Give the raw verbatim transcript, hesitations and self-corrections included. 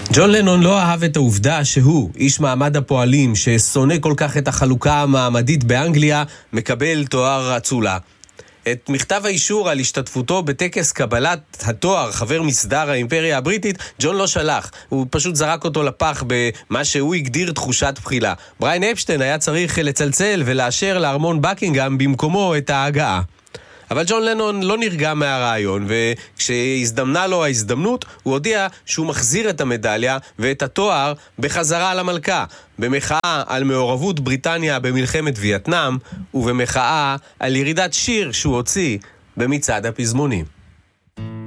ג'ון לנון לא אהב את העובדה שהוא, איש מעמד הפועלים ששונא כל כך את החלוקה המעמדית באנגליה, מקבל תואר אצולה. את מכתב האישור על השתתפותו בטקס קבלת התואר חבר מסדר האימפריה הבריטית, ג'ון לא שלח. הוא פשוט זרק אותו לפח במה שהוא הגדיר תחושת בחילה. בריין אפשטיין היה צריך לצלצל ולאשר לארמון בקינגהאם במקומו את ההגעה. אבל ג'ון לנון לא נרגע מהרעיון, וכשהזדמנה לו ההזדמנות, הוא הודיע שהוא מחזיר את המדליה ואת התואר בחזרה למלכה, במחאה על מעורבות בריטניה במלחמת וייטנאם, ובמחאה על ירידת שיר שהוא הוציא במצעד הפזמונים.